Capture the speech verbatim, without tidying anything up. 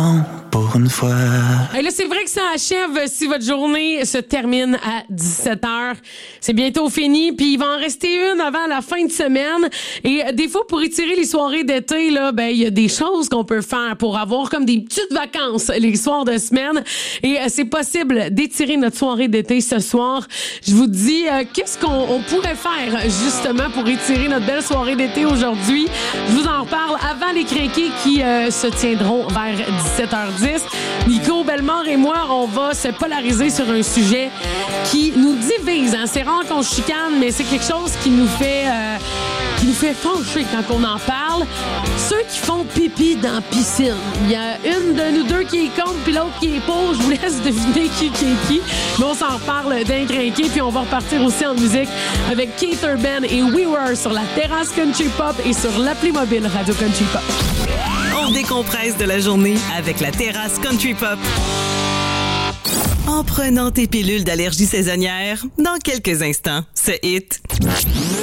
non, pour une fois. Et là, c'est vrai que ça achève si votre journée se termine à dix-sept heures. C'est bientôt fini, puis il va en rester une avant la fin de semaine. Et euh, des fois, pour étirer les soirées d'été, là, ben, il y a des choses qu'on peut faire pour avoir comme des petites vacances les soirs de semaine. Et euh, c'est possible d'étirer notre soirée d'été ce soir. Je vous dis, euh, qu'est-ce qu'on on pourrait faire justement pour étirer notre belle soirée d'été aujourd'hui. Je vous en reparle avant les crinqués qui euh, se tiendront vers dix-sept heures dix. Nico Bellemare et moi, on va se polariser sur un sujet qui nous divise. Hein? C'est rare qu'on chicane, mais c'est quelque chose qui nous fait euh, qui nous fait fâcher quand on en parle. Ceux qui font pipi dans la piscine. Il y a une de nous deux qui est contre, puis l'autre qui est pour. Je vous laisse deviner qui qui est qui. Mais on s'en reparle d'un crinqué, puis on va repartir aussi en musique avec Keith Urban et We Were sur la terrasse Country Pop et sur l'appli mobile Radio Country Pop. On décompresse de la journée avec la terrasse Country Pop. En prenant tes pilules d'allergie saisonnière, dans quelques instants, ce hit